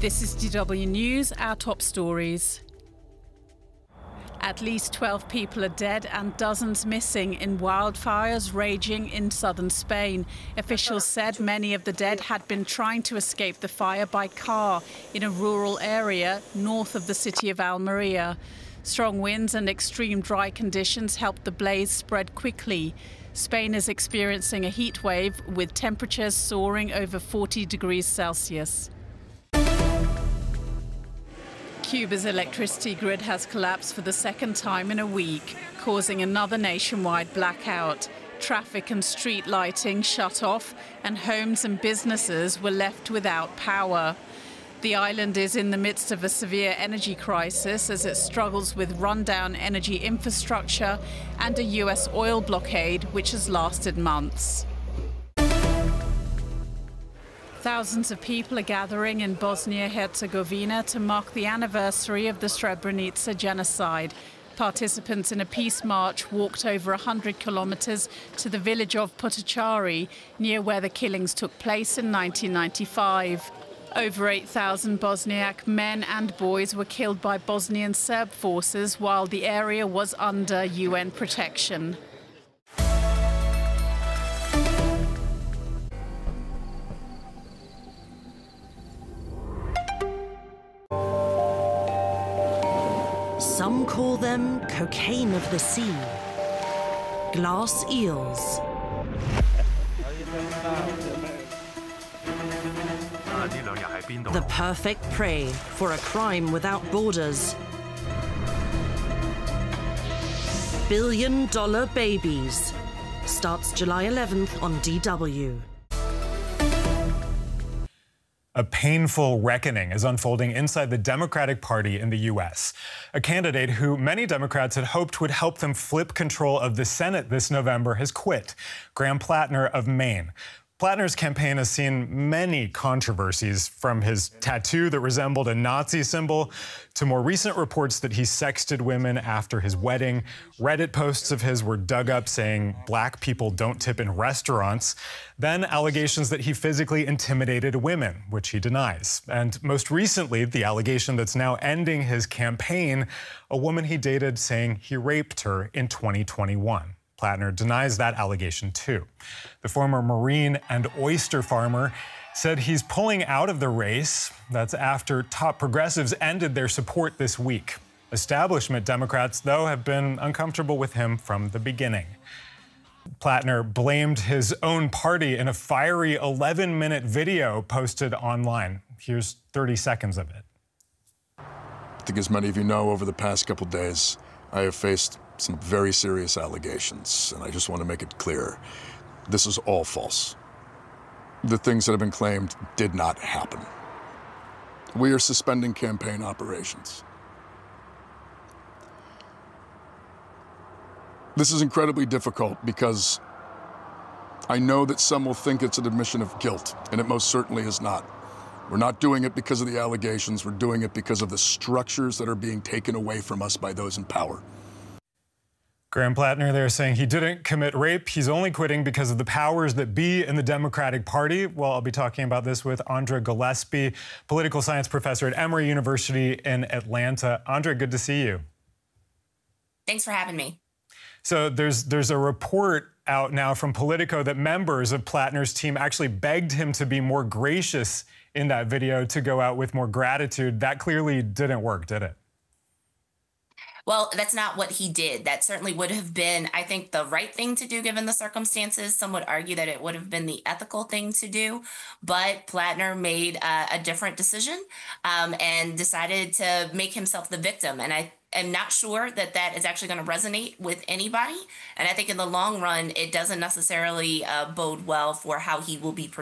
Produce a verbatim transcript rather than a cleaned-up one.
This is D W News, our top stories. At least twelve people are dead and dozens missing in wildfires raging in southern Spain. Officials said many of the dead had been trying to escape the fire by car in a rural area north of the city of Almeria. Strong winds and extreme dry conditions helped the blaze spread quickly. Spain is experiencing a heat wave with temperatures soaring over forty degrees Celsius. Cuba's electricity grid has collapsed for the second time in a week, causing another nationwide blackout. Traffic and street lighting shut off, and homes and businesses were left without power. The island is in the midst of a severe energy crisis as it struggles with rundown energy infrastructure and a U S oil blockade which has lasted months. Thousands of people are gathering in Bosnia-Herzegovina to mark the anniversary of the Srebrenica genocide. Participants in a peace march walked over one hundred kilometers to the village of Potocari, near where the killings took place in nineteen ninety-five. Over eight thousand Bosniak men and boys were killed by Bosnian Serb forces while the area was under U N protection. Some call them cocaine of the sea, glass eels. The perfect prey for a crime without borders. Billion Dollar Babies starts July eleventh on D W. A painful reckoning is unfolding inside the Democratic Party in the U S. A candidate who many Democrats had hoped would help them flip control of the Senate this November has quit. Graham Plattner of Maine. Plattner's campaign has seen many controversies, from his tattoo that resembled a Nazi symbol to more recent reports that he sexted women after his wedding. Reddit posts of his were dug up saying black people don't tip in restaurants. Then allegations that he physically intimidated women, which he denies. And most recently, the allegation that's now ending his campaign, a woman he dated saying he raped her in twenty twenty-one. Plattner denies that allegation, too. The former Marine and oyster farmer said he's pulling out of the race. That's after top progressives ended their support this week. Establishment Democrats, though, have been uncomfortable with him from the beginning. Plattner blamed his own party in a fiery eleven minute video posted online. Here's thirty seconds of it. I think, as many of you know, over the past couple days, I have faced some very serious allegations, and I just want to make it clear, this is all false. The things that have been claimed did not happen. We are suspending campaign operations. This is incredibly difficult because I know that some will think it's an admission of guilt, and it most certainly is not. We're not doing it because of the allegations, we're doing it because of the structures that are being taken away from us by those in power. Graham Plattner there saying he didn't commit rape. He's only quitting because of the powers that be in the Democratic Party. Well, I'll be talking about this with Andra Gillespie, political science professor at Emory University in Atlanta. Andra, good to see you. Thanks for having me. So there's there's a report out now from Politico that members of Plattner's team actually begged him to be more gracious in that video, to go out with more gratitude. That clearly didn't work, did it? Well, that's not what he did. That certainly would have been, I think, the right thing to do given the circumstances. Some would argue that it would have been the ethical thing to do. But Plattner made uh, a different decision um, and decided to make himself the victim. And I am not sure that that is actually going to resonate with anybody. And I think in the long run, it doesn't necessarily uh, bode well for how he will be perceived.